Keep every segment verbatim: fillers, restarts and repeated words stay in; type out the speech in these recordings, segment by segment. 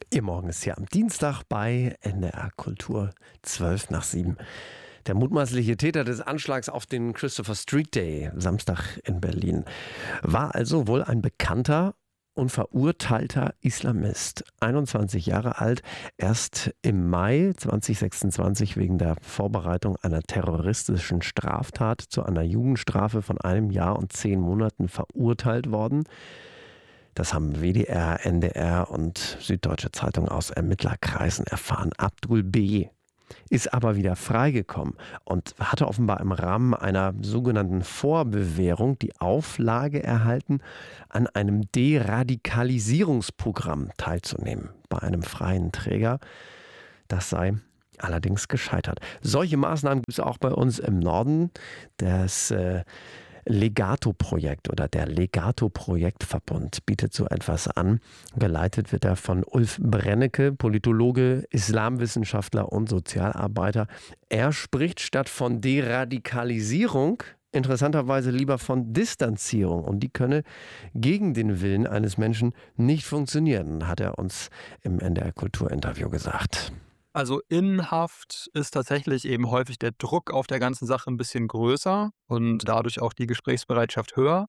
Ihr Morgen ist hier am Dienstag bei N D R Kultur zwölf nach sieben. Der mutmaßliche Täter des Anschlags auf den Christopher Street Day, Samstag in Berlin, war also wohl ein bekannter und verurteilter Islamist. einundzwanzig Jahre alt, erst im Mai zweitausendsechsundzwanzig wegen der Vorbereitung einer terroristischen Straftat zu einer Jugendstrafe von einem Jahr und zehn Monaten verurteilt worden. Das haben W D R, N D R und Süddeutsche Zeitung aus Ermittlerkreisen erfahren. Abdul B. ist aber wieder freigekommen und hatte offenbar im Rahmen einer sogenannten Vorbewährung die Auflage erhalten, an einem Deradikalisierungsprogramm teilzunehmen bei einem freien Träger. Das sei allerdings gescheitert. Solche Maßnahmen gibt es auch bei uns im Norden. Das äh, Legato-Projekt oder der Legato-Projektverbund bietet so etwas an. Geleitet wird er von Ulf Brennecke, Politologe, Islamwissenschaftler und Sozialarbeiter. Er spricht statt von Deradikalisierung interessanterweise lieber von Distanzierung. Und die könne gegen den Willen eines Menschen nicht funktionieren, hat er uns im N D R-Kultur-Interview gesagt. Also in Haft ist tatsächlich eben häufig der Druck auf der ganzen Sache ein bisschen größer und dadurch auch die Gesprächsbereitschaft höher.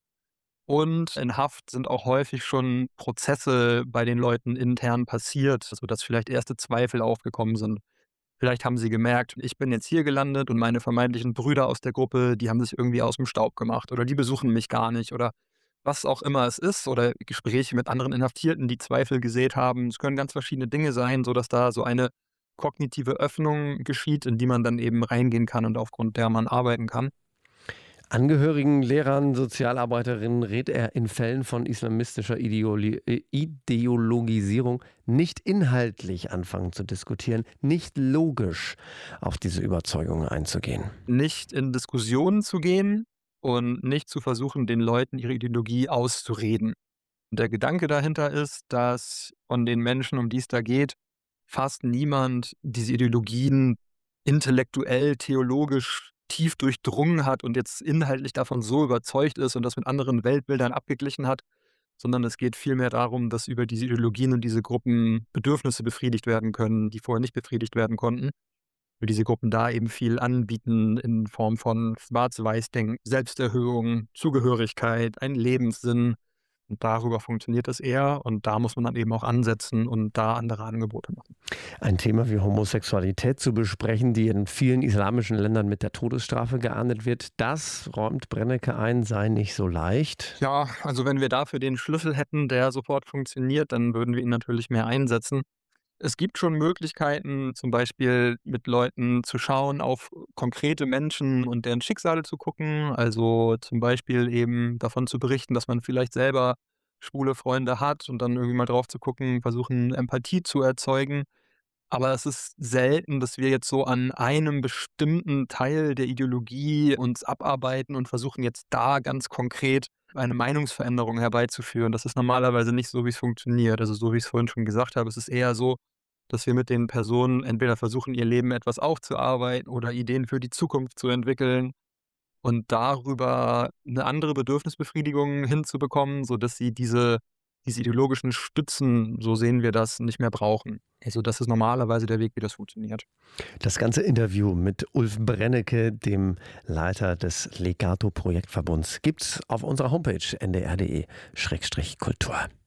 Und in Haft sind auch häufig schon Prozesse bei den Leuten intern passiert, sodass vielleicht erste Zweifel aufgekommen sind. Vielleicht haben sie gemerkt, ich bin jetzt hier gelandet und meine vermeintlichen Brüder aus der Gruppe, die haben sich irgendwie aus dem Staub gemacht oder die besuchen mich gar nicht oder was auch immer es ist oder Gespräche mit anderen Inhaftierten, die Zweifel gesät haben. Es können ganz verschiedene Dinge sein, sodass da so eine kognitive Öffnung geschieht, in die man dann eben reingehen kann und aufgrund der man arbeiten kann. Angehörigen, Lehrern, Sozialarbeiterinnen rät er in Fällen von islamistischer Ideolo- Ideologisierung nicht inhaltlich anfangen zu diskutieren, nicht logisch auf diese Überzeugungen einzugehen. Nicht in Diskussionen zu gehen und nicht zu versuchen, den Leuten ihre Ideologie auszureden. Und der Gedanke dahinter ist, dass von den Menschen, um die es da geht, fast niemand diese Ideologien intellektuell, theologisch tief durchdrungen hat und jetzt inhaltlich davon so überzeugt ist und das mit anderen Weltbildern abgeglichen hat, sondern es geht vielmehr darum, dass über diese Ideologien und diese Gruppen Bedürfnisse befriedigt werden können, die vorher nicht befriedigt werden konnten. Für diese Gruppen da eben viel anbieten in Form von Schwarz-Weiß-Denken, Selbsterhöhung, Zugehörigkeit, einen Lebenssinn. Und darüber funktioniert es eher und da muss man dann eben auch ansetzen und da andere Angebote machen. Ein Thema wie Homosexualität zu besprechen, die in vielen islamischen Ländern mit der Todesstrafe geahndet wird, das räumt Brennecke ein, sei nicht so leicht. Ja, also wenn wir dafür den Schlüssel hätten, der sofort funktioniert, dann würden wir ihn natürlich mehr einsetzen. Es gibt schon Möglichkeiten, zum Beispiel mit Leuten zu schauen, auf konkrete Menschen und deren Schicksale zu gucken. Also zum Beispiel eben davon zu berichten, dass man vielleicht selber schwule Freunde hat und dann irgendwie mal drauf zu gucken, versuchen, Empathie zu erzeugen. Aber es ist selten, dass wir jetzt so an einem bestimmten Teil der Ideologie uns abarbeiten und versuchen jetzt da ganz konkret eine Meinungsveränderung herbeizuführen. Das ist normalerweise nicht so, wie es funktioniert. Also so, wie ich es vorhin schon gesagt habe, es ist eher so, dass wir mit den Personen entweder versuchen, ihr Leben etwas aufzuarbeiten oder Ideen für die Zukunft zu entwickeln und darüber eine andere Bedürfnisbefriedigung hinzubekommen, sodass sie diese, diese ideologischen Stützen, so sehen wir das, nicht mehr brauchen. Also das ist normalerweise der Weg, wie das funktioniert. Das ganze Interview mit Ulf Brennecke, dem Leiter des Legato-Projektverbunds, gibt's auf unserer Homepage n d r punkt d e Schrägstrich Kultur.